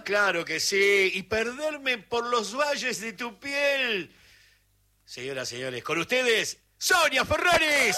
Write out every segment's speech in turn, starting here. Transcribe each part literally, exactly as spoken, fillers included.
claro que sí. Y perderme por los valles de tu piel. Señoras, señores, con ustedes, Sonia Ferraris.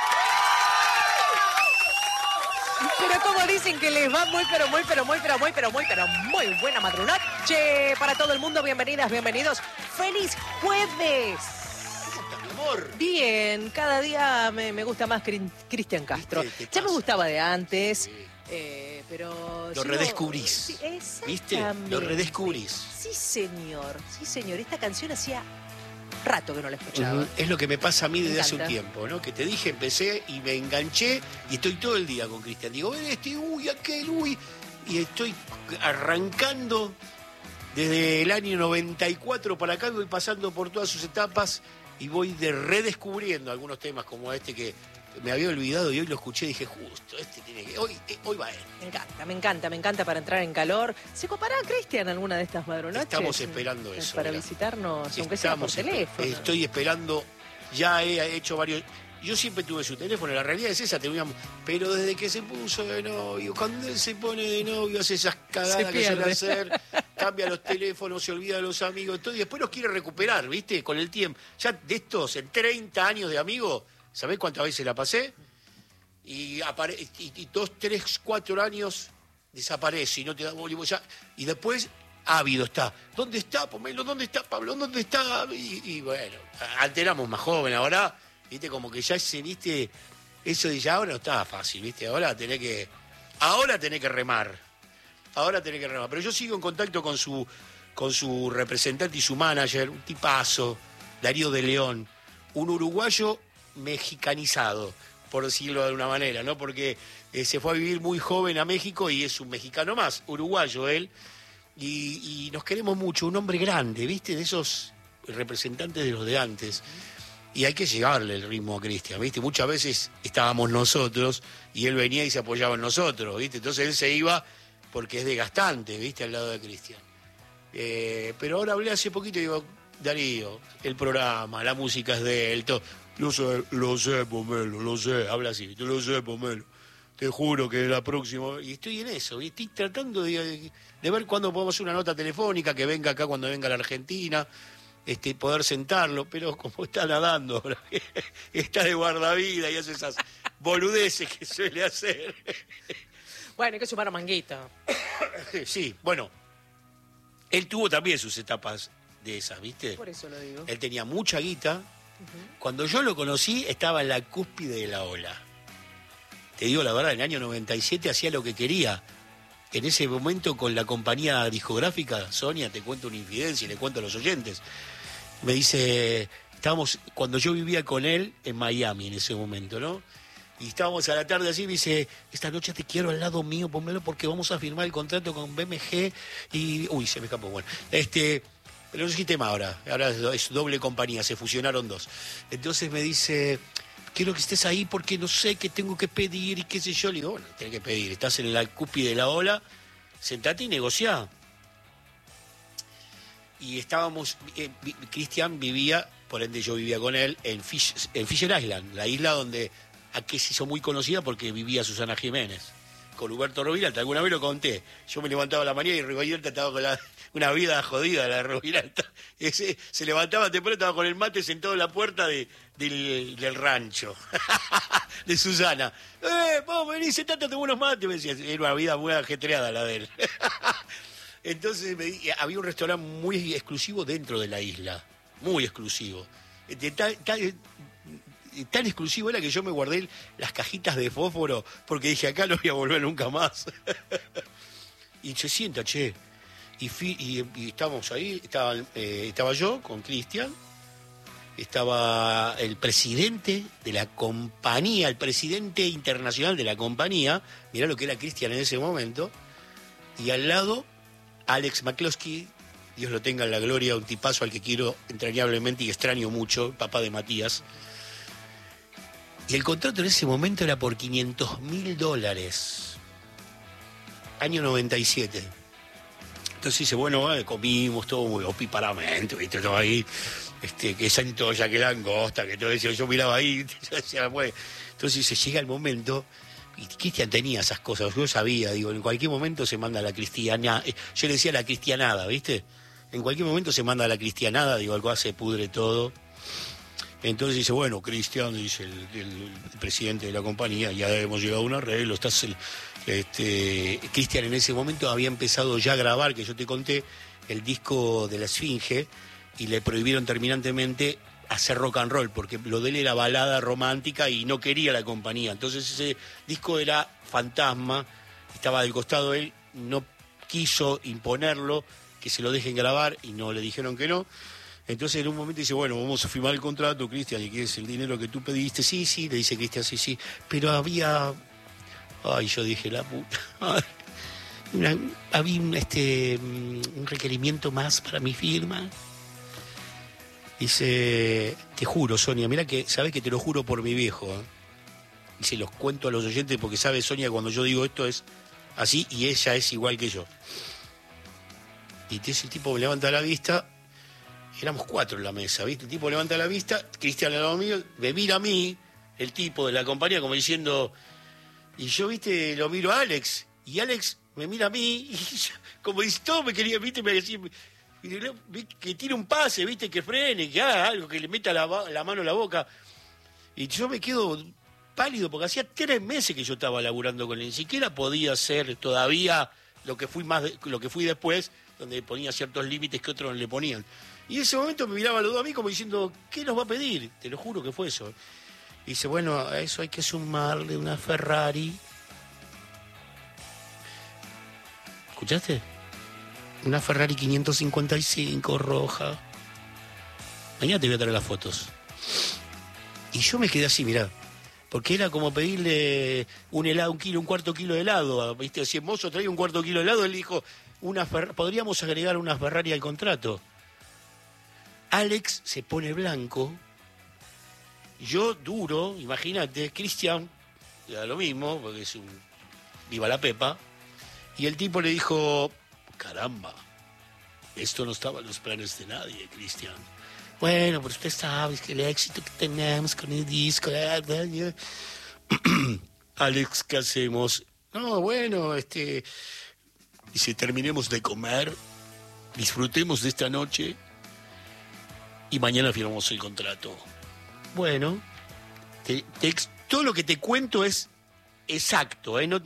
Pero como dicen que les va muy, pero muy, pero muy, pero muy, pero muy, pero muy buena madrugada para todo el mundo. Bienvenidas, bienvenidos. ¡Feliz jueves! ¿Cómo está, mi amor? Bien, cada día me, me gusta más Cri- Cristian Castro. ¿Viste? ¿Qué Ya me pasa? gustaba de antes, Sí. eh, pero... Lo sigo- redescubrís. Sí, ¿Viste? exactamente. Lo redescubrís. Sí, señor. Sí, señor. Esta canción hacía rato que no la escuchaba. Ujú. Es lo que me pasa a mí Me desde hace un encanta. tiempo, ¿no? Que te dije, empecé y me enganché y estoy todo el día con Cristian. Digo, ven este, uy, aquel, uy. Y estoy arrancando desde el año noventa y cuatro para acá, voy pasando por todas sus etapas y voy de redescubriendo algunos temas como este que me había olvidado y hoy lo escuché y dije, justo, este tiene que... Hoy, eh, hoy va él. Me encanta, me encanta, me encanta para entrar en calor. ¿Se copará Cristian alguna de estas madrunoches? Estamos esperando eso, Para mira. visitarnos, aunque sea por Estamos esper- teléfono. Estoy esperando, ya he hecho varios... Yo siempre tuve su teléfono, la realidad es esa, teníamos, pero desde que se puso de novio, cuando él se pone de novio, hace esas cagadas Se que suele pierde. hacer, cambia los teléfonos, se olvida de los amigos, todo, y después los quiere recuperar, ¿viste? Con el tiempo. Ya de estos, en treinta años de amigos, ¿sabés cuántas veces la pasé? Y, apare y, y dos, tres, cuatro años desaparece y no te da bola, ya, y después ávido está. ¿Dónde está, Pomelo? ¿Dónde está, Pablo? ¿Dónde está? Y, y bueno, antes éramos más jóvenes, ahora, viste, como que ya se, viste, eso de ya ahora no estaba fácil, viste, ahora tenés que, ahora tenés que remar, ahora tenés que remar. Pero yo sigo en contacto con su, con su representante y su manager, un tipazo, Darío de León, un uruguayo mexicanizado, por decirlo de alguna manera, ¿no? Porque eh, se fue a vivir muy joven a México y es un mexicano más, uruguayo él, y, y nos queremos mucho, un hombre grande, ¿viste? De esos representantes de los de antes. Y hay que llegarle el ritmo a Cristian, ¿viste? Muchas veces estábamos nosotros y él venía y se apoyaba en nosotros, ¿viste? Entonces él se iba porque es desgastante, ¿viste? Al lado de Cristian. Eh, pero ahora hablé hace poquito y digo, Darío, el programa, la música es de él, todo. Lo sé, lo sé, Pomelo, lo sé, habla así, te lo sé, Pomelo. Te juro que la próxima... Y estoy en eso, y estoy tratando de, de ver cuándo podemos hacer una nota telefónica, que venga acá cuando venga a la Argentina, este, poder sentarlo, pero como está nadando ahora, está de guardavida y hace esas boludeces que suele hacer. Bueno, hay que sumar a Manguita. Sí, bueno, él tuvo también sus etapas de esas, ¿viste? Por eso lo digo. Él tenía mucha guita. Cuando yo lo conocí, estaba en la cúspide de la ola. Te digo la verdad, en el año noventa y siete hacía lo que quería. En ese momento, con la compañía discográfica, Sonia, te cuento una infidencia y le cuento a los oyentes. Me dice, estábamos, cuando yo vivía con él en Miami en ese momento, ¿no? Y estábamos a la tarde así, me dice, esta noche te quiero al lado mío, Pomelo, porque vamos a firmar el contrato con B M G y... Uy, se me escapó, bueno. Este... Pero no es un tema ahora, ahora es doble compañía, se fusionaron dos. Entonces me dice, quiero que estés ahí porque no sé qué tengo que pedir y qué sé yo. Le digo, bueno, tenés que pedir, estás en la cúspide de la ola, sentate y negociá. Y estábamos, eh, Cristian vivía, por ende yo vivía con él, en, Fish, en Fisher Island, la isla donde aquí se hizo muy conocida porque vivía Susana Jiménez. Con Huberto Roviralta, alguna vez lo conté. Yo me levantaba a la mañana y Roviralta estaba con la, una vida jodida, la de Roviralta. Ese, se levantaba temprano, estaba con el mate sentado en la puerta de, del, del rancho, de Susana. ¡Eh, vamos, vení, sentate, tengo unos mates! Me decía, era una vida muy ajetreada la de él. Entonces me, había un restaurante muy exclusivo dentro de la isla, muy exclusivo. De tal, tal, tan exclusivo era que yo me guardé las cajitas de fósforo porque dije, acá no voy a volver nunca más. Y se sienta, che. Y, fui, y, y estábamos ahí, estaba, eh, estaba yo con Cristian, estaba el presidente de la compañía, el presidente internacional de la compañía, mirá lo que era Cristian en ese momento, y al lado Alex McCloskey, Dios lo tenga en la gloria, un tipazo al que quiero entrañablemente y extraño mucho, papá de Matías. Y el contrato en ese momento era por quinientos mil dólares. Año noventa y siete. Entonces dice, bueno, eh, comimos todo muy opiparamente, ¿viste? Todo ahí, este, que santo ya que langosta, que todo eso. Yo miraba ahí, yo decía, bueno. Entonces dice, llega el momento, y Cristian tenía esas cosas, yo sabía, digo, en cualquier momento se manda la cristiana, yo le decía la cristianada, ¿viste? En cualquier momento se manda la cristianada, digo, algo se pudre todo. Entonces dice, bueno, Cristian, dice el, el, el presidente de la compañía, ya hemos llegado a un arreglo, estás el, este, Cristian en ese momento había empezado ya a grabar, que yo te conté, el disco de la Esfinge, y le prohibieron terminantemente hacer rock and roll, porque lo de él era balada romántica y no quería la compañía. Entonces ese disco era fantasma, estaba del costado de él, no quiso imponerlo, que se lo dejen grabar, y no le dijeron que no. Entonces en un momento dice, bueno, vamos a firmar el contrato, Cristian, y quieres el dinero que tú pediste. Sí, sí, le dice Cristian, sí, sí. Pero había... Ay, yo dije, la puta... Una, había un, este, un requerimiento más para mi firma. Dice, te juro, Sonia, mira que, sabes que te lo juro por mi viejo. ¿eh? Y se los cuento a los oyentes porque sabe Sonia cuando yo digo esto es así y ella es igual que yo. Y ese tipo me levanta la vista... Éramos cuatro en la mesa, ¿viste? El tipo levanta la vista, Cristian al lado mío, me mira a mí, el tipo de la compañía, como diciendo... Y yo, ¿viste? Lo miro a Alex, y Alex me mira a mí, y yo, como dice, todo me quería, ¿viste? Me decía, que tire un pase, ¿viste? Que frene, que haga algo, que le meta la, la mano en la boca. Y yo me quedo pálido, porque hacía tres meses que yo estaba laburando con él, ni siquiera podía ser todavía lo que fui, más de, lo que fui después, donde ponía ciertos límites que otros no le ponían. Y en ese momento me miraba los dos a mí como diciendo, ¿qué nos va a pedir? Te lo juro que fue eso. Y dice, bueno, a eso hay que sumarle una Ferrari. ¿Escuchaste? Una Ferrari quinientos cincuenta y cinco roja. Mañana te voy a traer las fotos. Y yo me quedé así, mirá. Porque era como pedirle un helado, un kilo, un cuarto kilo de helado. ¿Viste? Si el mozo traía un cuarto kilo de helado, él dijo, una Fer- podríamos agregar una Ferrari al contrato. Alex se pone blanco, yo duro, imagínate, Cristian, le da lo mismo, porque es un viva la pepa, y el tipo le dijo, caramba, esto no estaba en los planes de nadie, Cristian. Bueno, pero usted sabe que el éxito que tenemos con el disco... Alex, ¿qué hacemos? No, bueno, este... Dice, terminemos de comer, disfrutemos de esta noche... y mañana firmamos el contrato. Bueno, te, te, todo lo que te cuento es exacto. ¿eh? No,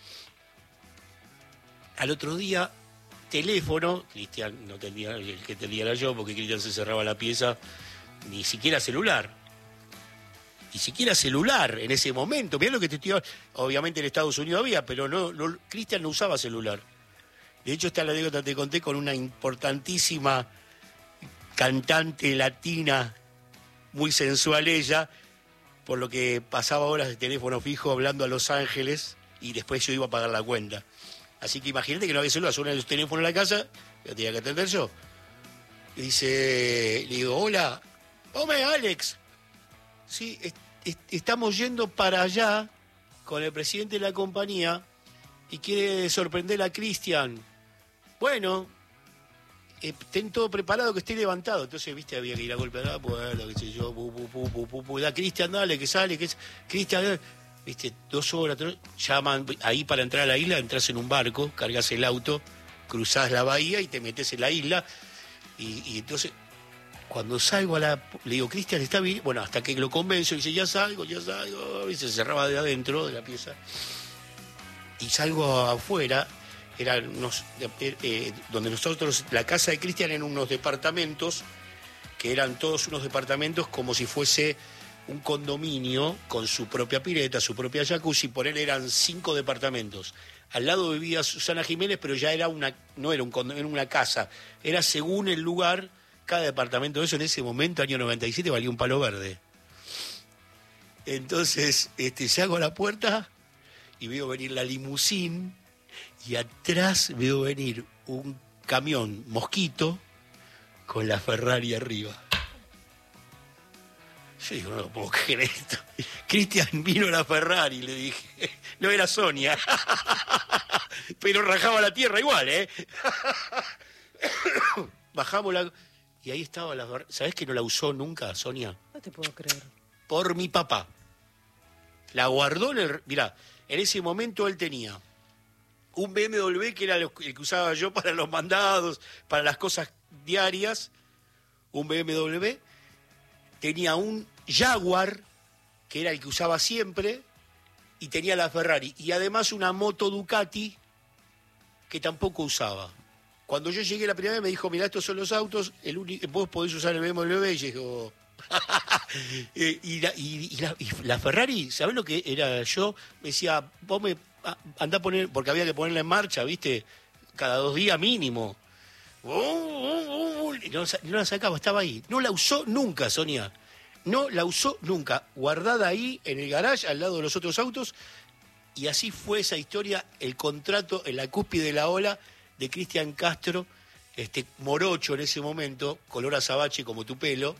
al otro día, teléfono, Cristian no tenía, el que tenía era yo, porque Cristian se cerraba la pieza, ni siquiera celular. Ni siquiera celular en ese momento. Mirá lo que te estoy hablando. Obviamente en Estados Unidos había, pero no, no, Cristian no usaba celular. De hecho, esta anécdota te conté con una importantísima... cantante latina, muy sensual ella, por lo que pasaba horas de teléfono fijo hablando a Los Ángeles y después yo iba a pagar la cuenta. Así que imagínate que no había celular, suena el teléfono en la casa, lo tenía que atender yo. Y dice, le digo, hola, hombre, Alex. Sí, est est estamos yendo para allá con el presidente de la compañía y quiere sorprender a Cristian. Bueno... Eh, ten todo preparado, que esté levantado. Entonces, viste, había que ir a golpear la puerta, qué sé yo, pu, pu, pu, pu, pu, pu, da, Cristian, dale, que sale, que es, Cristian, viste, dos horas, tres, llaman, ahí para entrar a la isla, entras en un barco, cargas el auto, cruzás la bahía y te metes en la isla, y, y entonces, cuando salgo a la, le digo, Cristian, ¿está bien? Bueno, hasta que lo convenzo, dice, ya salgo, ya salgo, y se cerraba de adentro de la pieza, y salgo afuera, eran unos, eh, eh, donde nosotros, la casa de Cristian eran unos departamentos, que eran todos unos departamentos como si fuese un condominio con su propia pileta, su propia jacuzzi, por él eran cinco departamentos. Al lado vivía Susana Jiménez, pero ya era una, no era un condominio, era una casa, era según el lugar, cada departamento de eso en ese momento, año noventa y siete, valía un palo verde. Entonces, este, salgo a la puerta y veo venir la limusín, y atrás veo venir un camión Mosquito con la Ferrari arriba. Yo digo, no lo puedo creer esto. Cristian, vino la Ferrari, le dije. No era Sonia. Pero rajaba la tierra igual, ¿eh? Bajamos la... Y ahí estaba la... ¿Sabés que no la usó nunca, Sonia? No te puedo creer. Por mi papá. La guardó en el... Mirá, En ese momento él tenía un B M W que era el que usaba yo para los mandados, para las cosas diarias, un B M W, tenía un Jaguar, que era el que usaba siempre, y tenía la Ferrari, y además una moto Ducati que tampoco usaba. Cuando yo llegué la primera vez me dijo, mirá, estos son los autos, el único, vos podés usar el B M W, y yo digo... y, la, y, y, la, y la Ferrari, ¿sabés lo que era yo? Me decía, vos me andá a poner, porque había que ponerla en marcha, ¿viste? Cada dos días mínimo. Uh, uh, uh, y no, no la sacaba, estaba ahí. No la usó nunca, Sonia. No la usó nunca. Guardada ahí en el garage, al lado de los otros autos. Y así fue esa historia, el contrato en la cúspide de la ola de Cristian Castro, este morocho en ese momento, color azabache como tu pelo,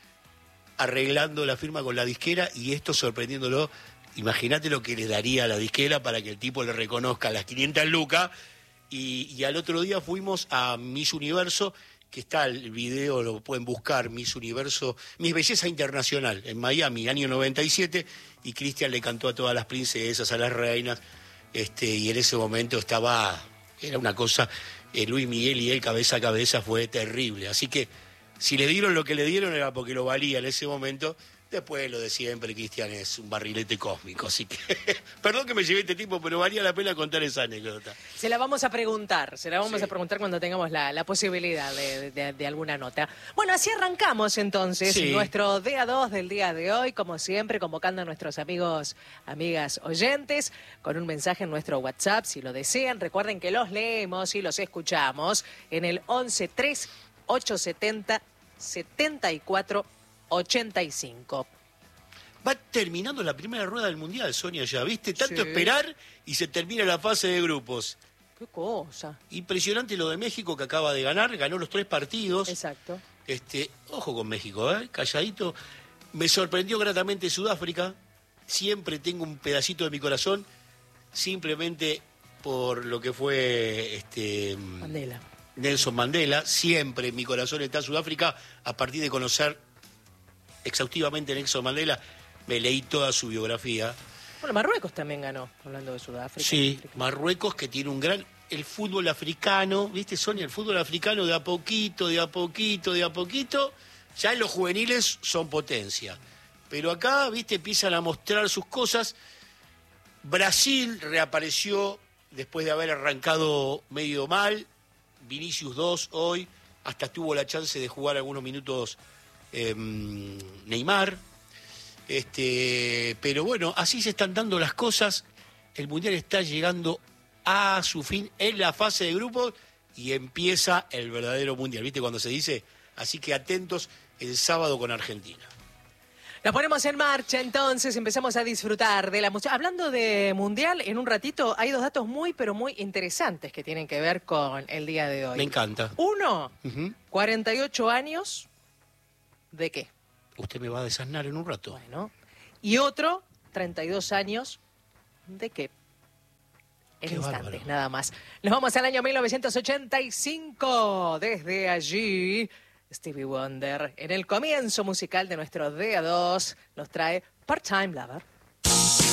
arreglando la firma con la disquera y esto sorprendiéndolo. Imagínate lo que le daría a la disquera para que el tipo le reconozca las quinientas lucas. Y, y al otro día fuimos a Miss Universo, que está el video, lo pueden buscar, Miss Universo, Miss Belleza Internacional, en Miami, año noventa y siete, y Cristian le cantó a todas las princesas, a las reinas, este, y en ese momento estaba, era una cosa, eh, Luis Miguel y él cabeza a cabeza fue terrible. Así que si le dieron lo que le dieron era porque lo valía en ese momento. Después lo de siempre, Cristian es un barrilete cósmico, así que perdón que me llevé este tipo, pero valía la pena contar esa anécdota. Se la vamos a preguntar, se la vamos Sí. a preguntar cuando tengamos la, la posibilidad de, de, de alguna nota. Bueno, así arrancamos entonces Sí. nuestro D A dos del día de hoy, como siempre, convocando a nuestros amigos, amigas oyentes, con un mensaje en nuestro WhatsApp, si lo desean. Recuerden que los leemos y los escuchamos en el once tres ocho setenta setenta y cuatro ochenta y cinco. Va terminando la primera rueda del Mundial, Sonia, ya, ¿viste? Tanto Sí. esperar y se termina la fase de grupos. Qué cosa. Impresionante lo de México, que acaba de ganar, ganó los tres partidos. Exacto. Este, ojo con México, ¿eh? Calladito. Me sorprendió gratamente Sudáfrica. Siempre tengo un pedacito de mi corazón, simplemente por lo que fue este Mandela. Nelson Mandela. Siempre en mi corazón está Sudáfrica. A partir de conocer exhaustivamente a Nelson Mandela, me leí toda su biografía. Bueno, Marruecos también ganó, hablando de Sudáfrica. Sí, Marruecos, que tiene un gran... El fútbol africano, ¿viste, Sonia? El fútbol africano de a poquito, de a poquito, de a poquito, ya en los juveniles son potencia. Pero acá, ¿viste? Empiezan a mostrar sus cosas. Brasil reapareció después de haber arrancado medio mal. Vinicius dos hoy, hasta tuvo la chance de jugar algunos minutos eh, Neymar. Este, pero bueno, así se están dando las cosas. El Mundial está llegando a su fin en la fase de grupos y empieza el verdadero Mundial, ¿viste? Cuando se dice, así que atentos el sábado con Argentina. Nos ponemos en marcha, entonces empezamos a disfrutar de la música. Hablando de Mundial, en un ratito hay dos datos muy, pero muy interesantes que tienen que ver con el día de hoy. Me encanta. Uno, Uh-huh. cuarenta y ocho años, ¿de qué? Usted me va a desasnar en un rato. Bueno. Y otro, treinta y dos años, ¿de qué? En Qué instantes, bárbaro. nada más. Nos vamos al año mil novecientos ochenta y cinco. Desde allí, Stevie Wonder, en el comienzo musical de nuestro D A dos, nos trae Part-Time Lover.